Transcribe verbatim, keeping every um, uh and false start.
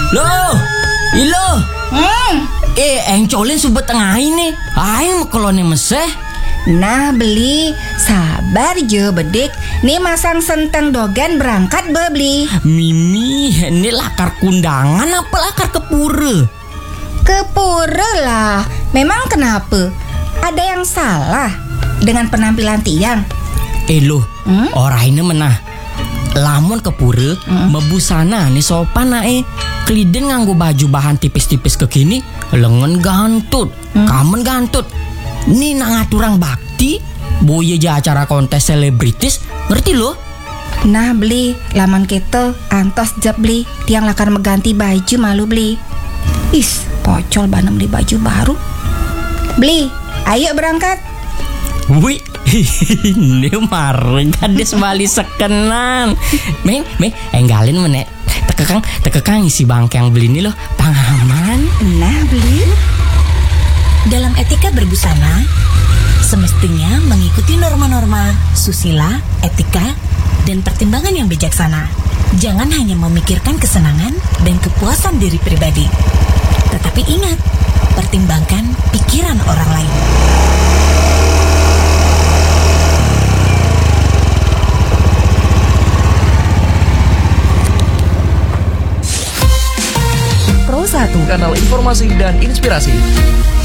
Loh, ilo. Hmm. Eh, eng colin subet tengah ini. Aing mekolone meseh. Nah beli, sabar jo bedik. Nih masang senteng dogan berangkat beli. Mimi, ini lakar kundangan apa lakar kepura? Kepura lah. Memang kenapa? Ada yang salah dengan penampilan tiang? Eh loh, Hmm? orang ini menah. Lamun kepura, Hmm. mebusana nih sopan nae. Keliden nganggo baju bahan tipis-tipis kekini, lengan gantut, Hmm. kamen gantut. Nih nak ngaturang bakti, boye ja acara kontes selebritis, ngerti lo? Nah beli, laman kita antos jab beli. Tiang lakar mengganti baju malu beli. Is, pocol bana beli baju baru. Beli, ayo berangkat. Wih, ini mareng kades bali sekenan. Meng, meng, enggalin menek. Tekekang, tekekang isi bangke yang beli ini loh, pangaman. Nah beli. Dalam etika berbusana, semestinya mengikuti norma-norma susila, etika, dan pertimbangan yang bijaksana. Jangan hanya memikirkan kesenangan dan kepuasan diri pribadi, tetapi ingat, pertimbangkan pikiran orang lain. Pro satu, kanal informasi dan inspirasi.